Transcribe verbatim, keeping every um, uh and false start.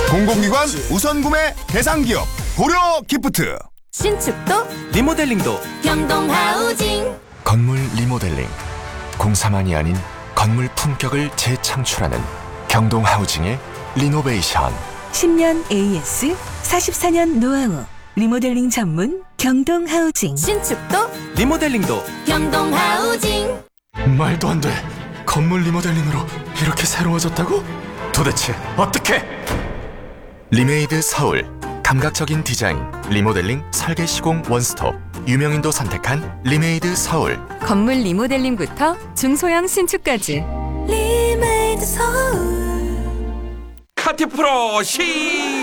공공기관 우선구매 대상기업 고려 기프트. 신축도 리모델링도 경동하우징. 건물 리모델링, 공사만이 아닌 건물 품격을 재창출하는 경동하우징의 리노베이션. 십 년 에이에스, 사십사 년 노하우, 리모델링 전문 경동하우징. 신축도 리모델링도 경동하우징. 말도 안 돼. 건물 리모델링으로 이렇게 새로워졌다고? 도대체 어떻게? 리메이드 서울. 감각적인 디자인, 리모델링, 설계 시공 원스톱. 유명인도 선택한 리메이드 서울. 건물 리모델링부터 중소형 신축까지. 리메이드 서울. 카티프로 시